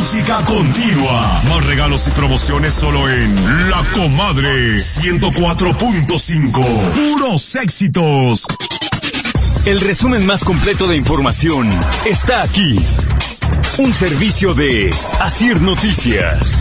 música continua. Más regalos y promociones solo en La Comadre 104.5. Puros éxitos. El resumen más completo de información está aquí. Un servicio de Asir Noticias.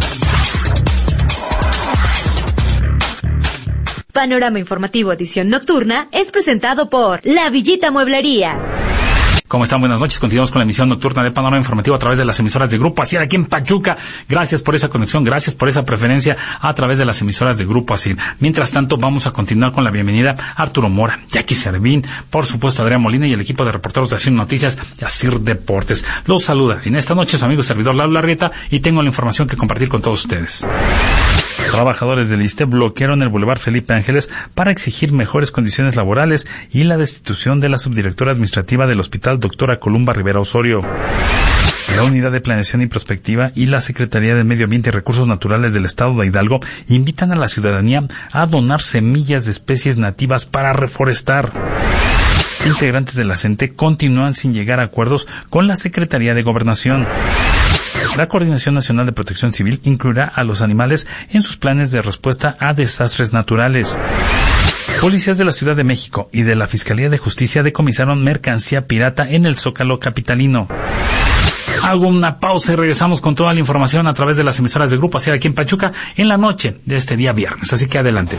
Panorama Informativo edición nocturna es presentado por La Villita Mueblería. ¿Cómo están? Buenas noches. Continuamos con la emisión nocturna de Panorama Informativo a través de las emisoras de Grupo Asir aquí en Pachuca. Gracias por esa conexión, gracias por esa preferencia a través de las emisoras de Grupo Asir. Mientras tanto, vamos a continuar con la bienvenida a Arturo Mora, Jackie Servín, por supuesto Adrián Molina y el equipo de reporteros de Asir Noticias y Asir Deportes. Los saluda en esta noche su amigo y servidor Lalo Larrieta y tengo la información que compartir con todos ustedes. Trabajadores del ISSSTE bloquearon el Boulevard Felipe Ángeles para exigir mejores condiciones laborales y la destitución de la subdirectora administrativa del hospital, doctora Columba Rivera Osorio. La Unidad de Planeación y Prospectiva y la Secretaría de Medio Ambiente y Recursos Naturales del Estado de Hidalgo invitan a la ciudadanía a donar semillas de especies nativas para reforestar. Integrantes de la CENTE continúan sin llegar a acuerdos con la Secretaría de Gobernación. La Coordinación Nacional de Protección Civil incluirá a los animales en sus planes de respuesta a desastres naturales. Policías de la Ciudad de México y de la Fiscalía de Justicia decomisaron mercancía pirata en el Zócalo capitalino. Hago una pausa y regresamos con toda la información a través de las emisoras de Grupo Asir aquí en Pachuca en la noche de este día viernes. Así que adelante.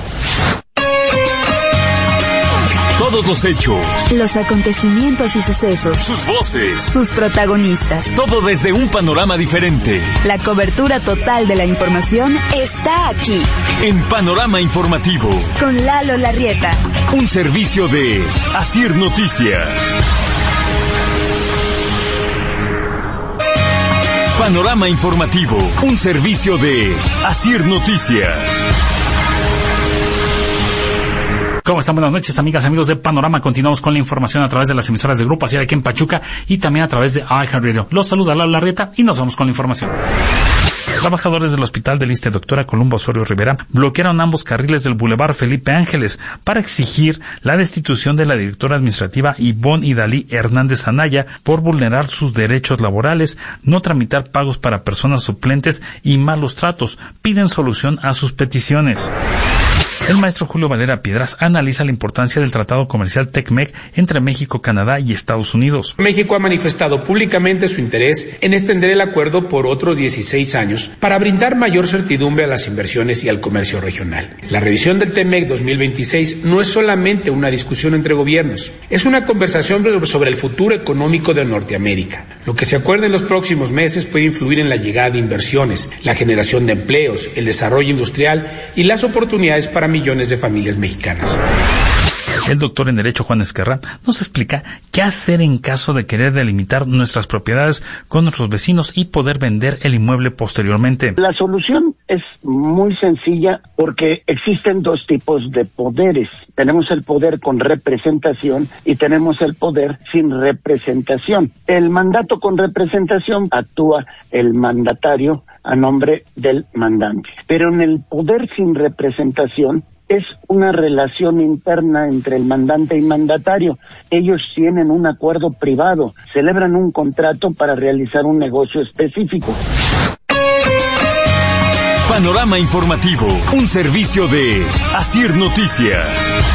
Todos los hechos, los acontecimientos y sucesos, sus voces, sus protagonistas, todo desde un panorama diferente. La cobertura total de la información está aquí. En Panorama Informativo, con Lalo Larrieta. Un servicio de Asir Noticias. Panorama Informativo, un servicio de Asir Noticias. ¿Cómo están? Buenas noches, amigas, amigos de Panorama. Continuamos con la información a través de las emisoras de Grupo Asir aquí en Pachuca y también a través de iHeartRadio. Los saluda Lalo Larrieta y nos vamos con la información. Trabajadores del hospital del ISSSTE, doctora Columba Osorio Rivera, bloquearon ambos carriles del Boulevard Felipe Ángeles para exigir la destitución de la directora administrativa Ivonne Idalí Hernández Anaya por vulnerar sus derechos laborales, no tramitar pagos para personas suplentes y malos tratos. Piden solución a sus peticiones. El maestro Julio Valera Piedras analiza la importancia del Tratado Comercial TECMEC entre México, Canadá y Estados Unidos. México ha manifestado públicamente su interés en extender el acuerdo por otros 16 años para brindar mayor certidumbre a las inversiones y al comercio regional. La revisión del TECMEC 2026 no es solamente una discusión entre gobiernos, es una conversación sobre el futuro económico de Norteamérica. Lo que se acuerde en los próximos meses puede influir en la llegada de inversiones, la generación de empleos, el desarrollo industrial y las oportunidades para millones de familias mexicanas. El doctor en Derecho Juan Esquerra nos explica qué hacer en caso de querer delimitar nuestras propiedades con nuestros vecinos y poder vender el inmueble posteriormente. La solución es muy sencilla porque existen dos tipos de poderes. Tenemos el poder con representación y tenemos el poder sin representación. El mandato con representación actúa el mandatario a nombre del mandante. Pero en el poder sin representación es una relación interna entre el mandante y mandatario. Ellos tienen un acuerdo privado, celebran un contrato para realizar un negocio específico. Panorama Informativo, un servicio de Asir Noticias.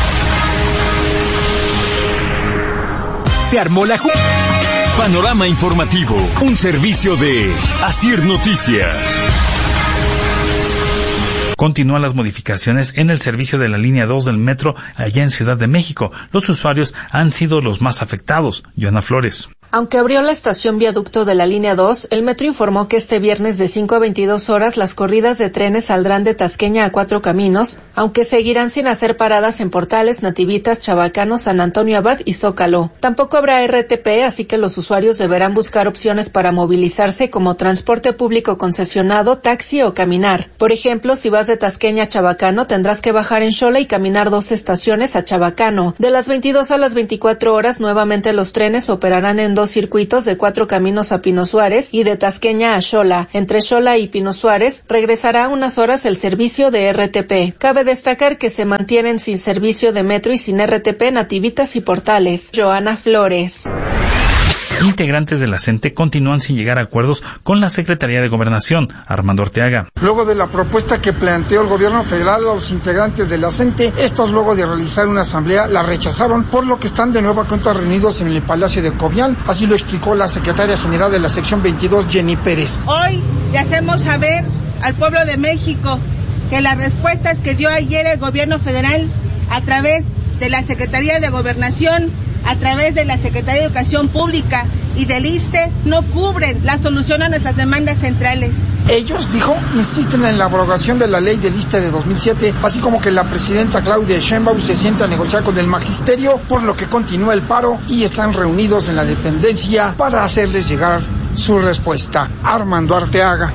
Se armó la Panorama Informativo, un servicio de Asir Noticias. Continúan las modificaciones en el servicio de la línea 2 del metro allá en Ciudad de México. Los usuarios han sido los más afectados. Joana Flores. Aunque abrió la estación viaducto de la línea 2, el metro informó que este viernes de 5 a 22 horas las corridas de trenes saldrán de Tasqueña a Cuatro Caminos, aunque seguirán sin hacer paradas en Portales, Nativitas, Chabacano, San Antonio Abad y Zócalo. Tampoco habrá RTP, así que los usuarios deberán buscar opciones para movilizarse como transporte público concesionado, taxi o caminar. Por ejemplo, si vas de Tasqueña a Chabacano, tendrás que bajar en Xola y caminar 2 estaciones a Chabacano. De las 22 a las 24 horas, nuevamente los trenes operarán en 2 circuitos de Cuatro Caminos a Pino Suárez y de Tasqueña a Xola. Entre Xola y Pino Suárez regresará unas horas el servicio de RTP. Cabe destacar que se mantienen sin servicio de metro y sin RTP Nativitas y Portales. Joana Flores. Integrantes de la CENTE continúan sin llegar a acuerdos con la Secretaría de Gobernación. Armando Arteaga. Luego de la propuesta que planteó el gobierno federal a los integrantes de la CENTE, estos luego de realizar una asamblea la rechazaron, por lo que están de nueva cuenta reunidos en el Palacio de Cobian. Así lo explicó la secretaria general de la sección 22, Jenny Pérez. Hoy le hacemos saber al pueblo de México que las respuestas que dio ayer el gobierno federal a través de la Secretaría de Gobernación, a través de la Secretaría de Educación Pública y del ISSSTE, no cubren la solución a nuestras demandas centrales. Ellos, dijo, insisten en la abrogación de la ley del ISSSTE de 2007, así como que la presidenta Claudia Sheinbaum se sienta a negociar con el magisterio, por lo que continúa el paro y están reunidos en la dependencia para hacerles llegar su respuesta. Armando Arteaga.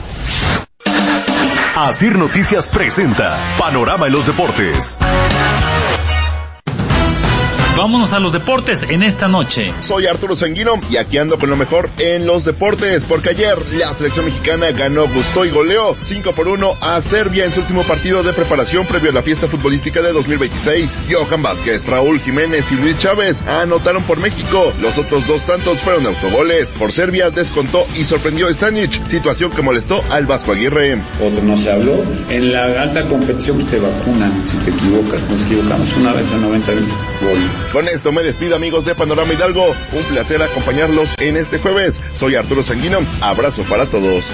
Asir Noticias presenta Panorama en los Deportes. Vámonos a los deportes en esta noche. Soy Arturo Sanguino y aquí ando con lo mejor en los deportes, porque ayer la selección mexicana ganó, gustó y goleó 5-1 a Serbia en su último partido de preparación previo a la fiesta futbolística de 2026. Johan Vázquez, Raúl Jiménez y Luis Chávez anotaron por México. Los otros 2 tantos fueron autogoles. Por Serbia descontó y sorprendió a Stanic, situación que molestó al Vasco Aguirre. Otro no se habló. En la alta competición te vacunan si te equivocas. Nos equivocamos una vez en 90 minutos. Gol. Con esto me despido, amigos de Panorama Hidalgo. Un placer acompañarlos en este jueves. Soy Arturo Sanguino. Abrazo para todos.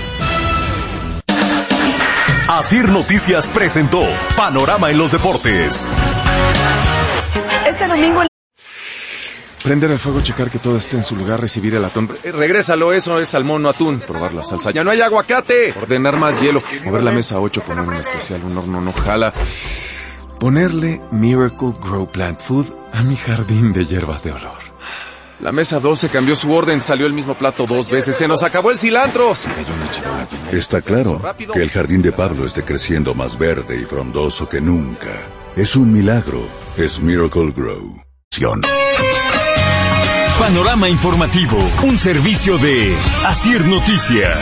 Asir Noticias presentó Panorama en los Deportes. Este domingo... Prender el fuego, checar que todo esté en su lugar, recibir el atún. Regrésalo, eso es salmón, no atún. Probar la salsa. ¡Ya no hay aguacate! Ordenar más hielo. Mover la mesa 8, poner un especial, un horno no jala. Ponerle Miracle Grow Plant Food a mi jardín de hierbas de olor. La mesa 12 cambió su orden, salió el mismo plato 2 veces, se nos acabó el cilantro. Se cayó una charola llena. Está claro que el jardín de Pablo esté creciendo más verde y frondoso que nunca. Es un milagro, es Miracle Grow. Panorama informativo, un servicio de Asir Noticias.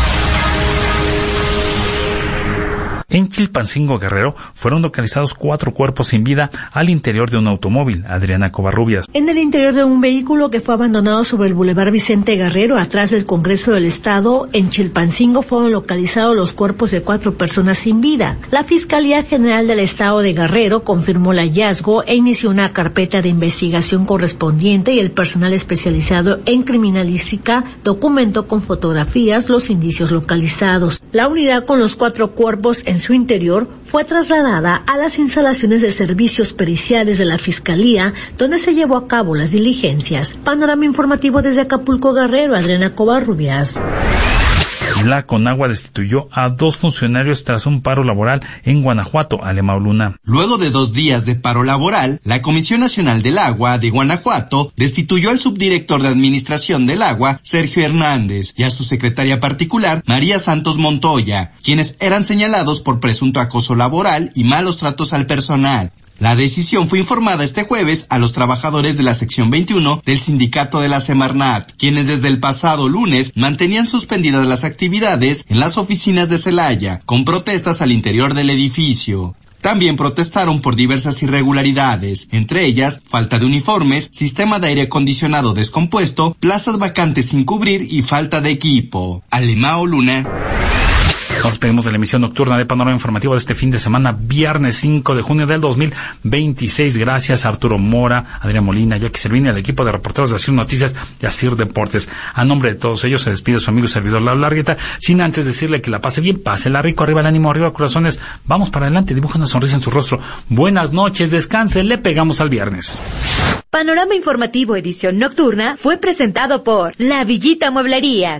En Chilpancingo, Guerrero, fueron localizados 4 cuerpos sin vida al interior de un automóvil. Adriana Covarrubias. En el interior de un vehículo que fue abandonado sobre el Boulevard Vicente Guerrero, atrás del Congreso del Estado, en Chilpancingo, fueron localizados los cuerpos de 4 personas sin vida. La Fiscalía General del Estado de Guerrero confirmó el hallazgo e inició una carpeta de investigación correspondiente, y el personal especializado en criminalística documentó con fotografías los indicios localizados. La unidad con los 4 cuerpos en su interior fue trasladada a las instalaciones de servicios periciales de la Fiscalía, donde se llevó a cabo las diligencias. Panorama informativo desde Acapulco, Guerrero, Adriana Covarrubias. La Conagua destituyó a 2 funcionarios tras un paro laboral en Guanajuato. Alemão Luna. Luego de 2 días de paro laboral, la Comisión Nacional del Agua de Guanajuato destituyó al subdirector de Administración del Agua, Sergio Hernández, y a su secretaria particular, María Santos Montoya, quienes eran señalados por presunto acoso laboral y malos tratos al personal. La decisión fue informada este jueves a los trabajadores de la sección 21 del sindicato de la Semarnat, quienes desde el pasado lunes mantenían suspendidas las actividades en las oficinas de Celaya, con protestas al interior del edificio. También protestaron por diversas irregularidades, entre ellas falta de uniformes, sistema de aire acondicionado descompuesto, plazas vacantes sin cubrir y falta de equipo. Alemão Luna. Nos despedimos de la emisión nocturna de Panorama Informativo de este fin de semana, viernes 5 de junio del 2026. Gracias a Arturo Mora, Adrián Molina, Jackie Servini, al equipo de reporteros de Asir Noticias y Asir Deportes. A nombre de todos ellos se despide su amigo y servidor Lalo Largueta, sin antes decirle que la pase bien, pásela rico, arriba el ánimo, arriba corazones, vamos para adelante, dibuja una sonrisa en su rostro. Buenas noches, descanse, le pegamos al viernes. Panorama Informativo edición nocturna fue presentado por La Villita Mueblería.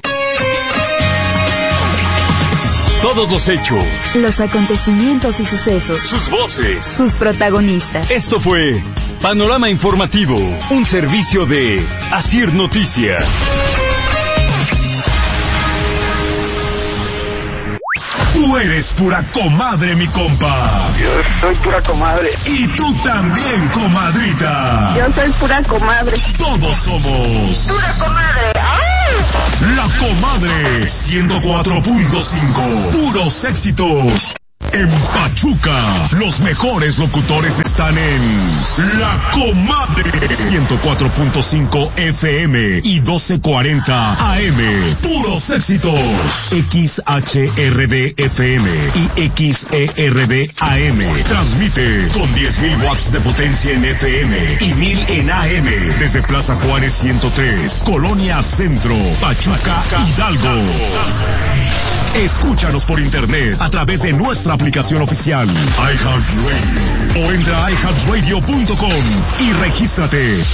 Todos los hechos, los acontecimientos y sucesos, sus voces, sus protagonistas. Esto fue Panorama Informativo, un servicio de Asir Noticias. Tú eres pura comadre, mi compa. Yo soy pura comadre. Y tú también, comadrita. Yo soy pura comadre. Todos somos pura comadre. La Comadre 104.5. Puros éxitos. En Pachuca, los mejores locutores están en La Comadre. 104.5 FM y 1240 AM. Puros éxitos. XHRD FM y XERD AM. Transmite con 10.000 watts de potencia en FM y 1.000 en AM. Desde Plaza Juárez 103, Colonia Centro, Pachuca, Hidalgo. Escúchanos por internet a través de nuestra aplicación oficial iHeartRadio o entra a iHeartRadio.com y regístrate